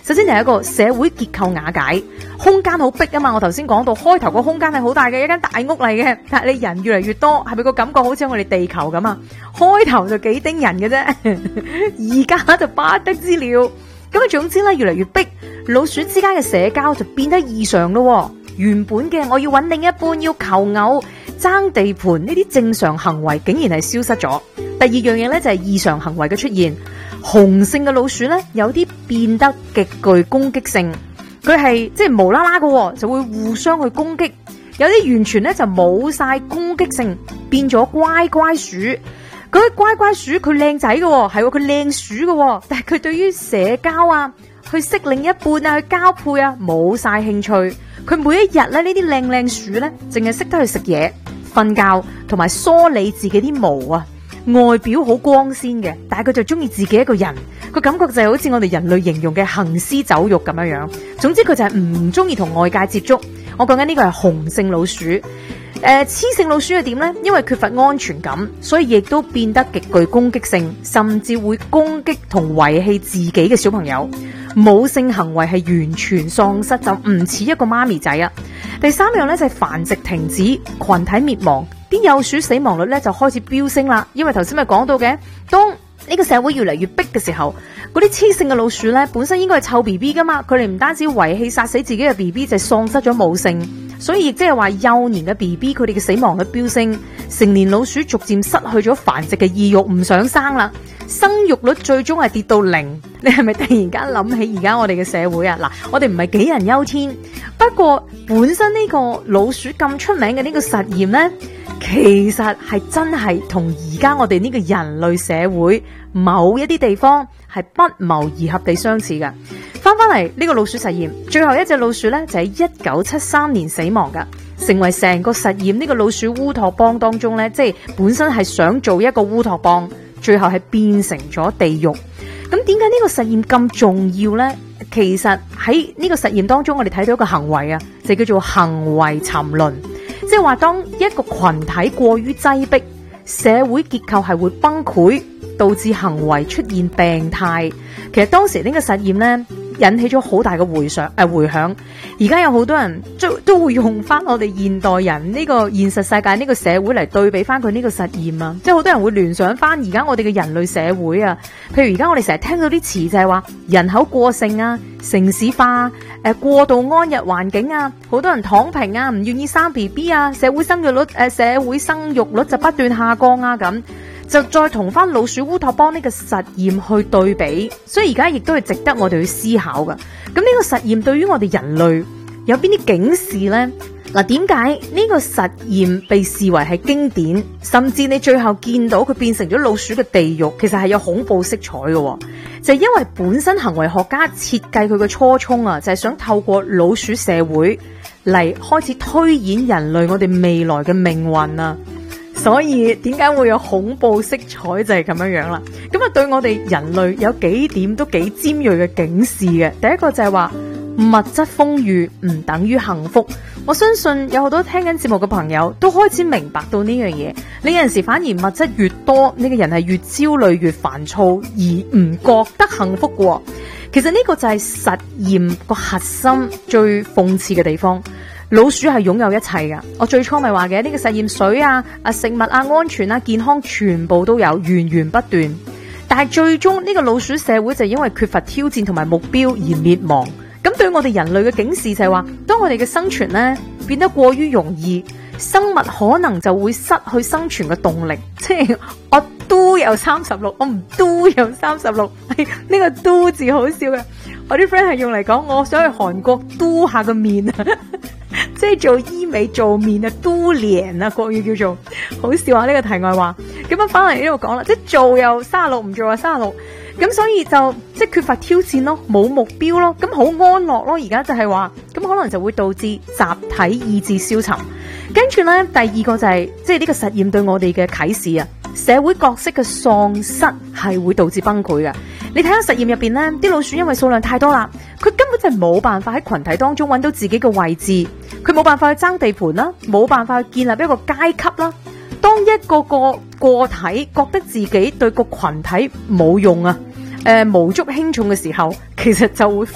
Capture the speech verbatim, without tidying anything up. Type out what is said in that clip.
首先就係一個社會結構瓦解，空間好逼啊嘛。我頭先講到開頭個空間係好大嘅一間大屋嚟嘅，但係你人越嚟越多，係咪個感覺好似我哋地球咁啊？開頭就幾丁人嘅啫，而家就不得之了。咁啊，總之咧，越嚟越逼，老鼠之間嘅社交就變得異常咯。原本嘅我要揾另一半，要求偶、爭地盤呢啲正常行為，竟然係消失咗。第二樣嘢咧就係異常行為嘅出現，雄性嘅老鼠咧有啲變得極具攻擊性，佢係即係無啦啦嘅，就會互相去攻擊。有啲完全咧就冇晒攻擊性，變咗乖乖鼠。嗰啲乖乖鼠佢靚仔嘅，係佢靚鼠嘅，但係佢對於社交啊、去識另一半啊、去交配啊冇晒興趣。佢每一日咧呢啲靚靚鼠咧，淨係識得去食嘢、瞓覺同埋梳理自己啲毛啊。外表好光鮮嘅，但係佢就中意自己一個人，個感覺就係好似我哋人類形容嘅行屍走肉咁樣樣。總之佢就係唔中意同外界接觸。我講緊呢個係雄性老鼠。誒、呃，雌性老鼠係點呢？因為缺乏安全感，所以亦都變得極具攻擊性，甚至會攻擊同遺棄自己嘅小朋友。母性行為係完全喪失，就唔似一個媽咪仔啊。第三樣咧就係繁殖停止，群體滅亡，啲幼鼠死亡率咧就開始飆升啦。因為頭先咪講到嘅，當呢個社會越嚟越逼嘅時候，嗰啲雌性嘅老鼠咧本身應該係湊 B B 噶嘛，佢哋唔單止遺棄殺死自己嘅 B B， 就係喪失咗母性。所以亦即係話幼年嘅 B B 佢哋嘅死亡率飆升，成年老鼠逐漸失去咗繁殖嘅意欲，唔想生啦，生育率最終係跌到零。你係咪突然間諗起而家我哋嘅社會啊？嗱，我哋唔係杞人憂天，不過本身呢個老鼠咁出名嘅呢個實驗呢，其實係真係同而家我哋呢個人類社會某一啲地方係不謀而合地相似㗎。翻翻嚟呢個老鼠實驗，最後一隻老鼠呢就喺一九七三年死亡噶，成為成個實驗呢個老鼠烏托邦當中呢，即係本身係想做一個烏托邦，最後係變成咗地獄。咁點解呢個實驗咁重要呢？其實喺呢個實驗當中，我哋睇到一個行為啊，就叫做行為沉淪，即係話當一個群體過於擠迫，社會結構係會崩潰，導致行為出現病態。其實當時呢個實驗呢，引起咗好大嘅回響，誒、呃、回響。而家有好多人都都會用翻我哋現代人呢個現實世界呢個社會嚟對比翻佢呢個實驗啊，即係好多人會聯想翻而家我哋嘅人類社會啊。譬如而家我哋成日聽到啲詞就係話人口過剩啊、城市化、誒、呃、過度安逸環境啊，好多人躺平啊，唔願意生 B B 啊，社會生育率誒、呃、社會生育率就不斷下降啊咁。就再同翻老鼠烏托邦呢個實驗去對比，所以而家亦都係值得我哋去思考噶。咁呢個實驗對於我哋人類有邊啲警示呢？嗱，點解呢個實驗被視為係經典，甚至你最後見到佢變成咗老鼠嘅地獄，其實係有恐怖色彩嘅，就係因為本身行為學家設計佢嘅初衷啊，就係想透過老鼠社會嚟開始推演人類我哋未來嘅命運啊。所以點解會有恐怖色彩就係咁樣樣啦。咁啊，對我哋人類有幾點都幾尖銳嘅警示嘅。第一個就係話物質豐裕唔等於幸福。我相信有好多聽緊節目嘅朋友都開始明白到呢樣嘢。你有陣時反而物質越多，呢個人係越焦慮越煩躁，而唔覺得幸福嘅。其實呢個就係實驗個核心最諷刺嘅地方。老鼠係擁有一切噶，我最初咪話嘅呢個實驗水啊、啊食物啊、安全啊、健康全部都有，源源不斷。但係最終呢個老鼠社會就因為缺乏挑戰同埋目標而滅亡。咁對我哋人類嘅警示就係話，當我哋嘅生存呢變得過於容易，生物可能就會失去生存嘅動力。即係我都有三十六，我唔都有三十六，呢個都字好笑嘅。我啲 friend 係用嚟講，我想去韓國都下個面啊。即係做醫美做面啊，都臉啊，國語叫做好笑啊！呢、這個題外話，咁樣翻嚟呢度講啦，即係做又三十六，唔做又三十六，咁所以就即係缺乏挑戰咯，冇目標咯，咁好安樂咯。而家就係話，咁可能就會導致集體意志消沉。跟住咧，第二個就係、是、即係呢個實驗對我哋嘅啟示啊，社會角色嘅喪失係會導致崩潰嘅。你睇下實驗入邊咧，啲老鼠因為數量太多啦，佢根本就係冇辦法喺群體當中揾到自己嘅位置，佢冇辦法去爭地盤啦，冇辦法去建立一個階級啦。當一個個個體覺得自己對個群體冇用啊，誒、呃、無足輕重嘅時候，其實就會